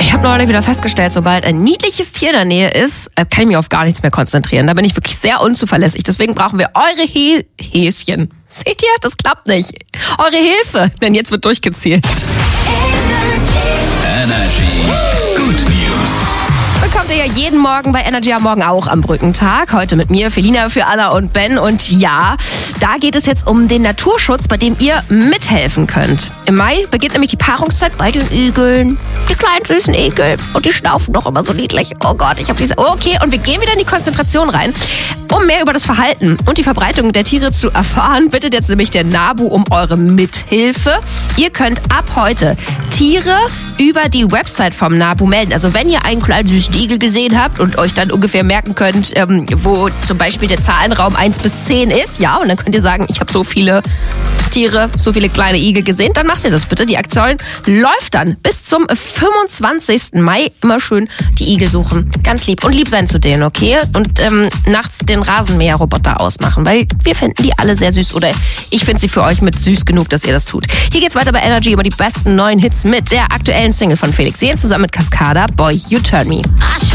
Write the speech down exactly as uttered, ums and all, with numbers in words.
Ich habe neulich wieder festgestellt, sobald ein niedliches Tier in der Nähe ist, kann ich mich auf gar nichts mehr konzentrieren. Da bin ich wirklich sehr unzuverlässig. Deswegen brauchen wir eure He- Häschen. Seht ihr? Das klappt nicht. Eure Hilfe, denn jetzt wird durchgezählt. Energy Good News. Bekommt ihr ja jeden Morgen bei Energy am Morgen auch am Brückentag. Heute mit mir, Felina, für Anna und Ben. Und ja, da geht es jetzt um den Naturschutz, bei dem ihr mithelfen könnt. Im Mai beginnt nämlich die Paarungszeit bei den Igeln. Die kleinen süßen Igel. Und die schnaufen doch immer so niedlich. Oh Gott, ich habe diese... Okay, und wir gehen wieder in die Konzentration rein. Um mehr über das Verhalten und die Verbreitung der Tiere zu erfahren, bittet jetzt nämlich der NABU um eure Mithilfe. Ihr könnt ab heute Tiere über die Website vom NABU melden. Also wenn ihr einen kleinen süßen Igel gesehen habt und euch dann ungefähr merken könnt, ähm, wo zum Beispiel der Zahlenraum eins bis zehn ist, ja, und dann könnt ihr sagen, ich habe so viele Tiere, so viele kleine Igel gesehen, dann macht ihr das bitte. Die Aktion läuft dann bis zum fünfundzwanzigsten Mai. Immer schön die Igel suchen. Ganz lieb. Und lieb sein zu denen, okay? Und ähm, nachts den Rasenmäherroboter ausmachen, weil wir finden die alle sehr süß. Oder ich finde sie für euch mit süß genug, dass ihr das tut. Hier geht's weiter bei Energy über die besten neuen Hits mit der aktuellen Single von Felix Jähn zusammen mit Cascada, Boy, You Turn Me.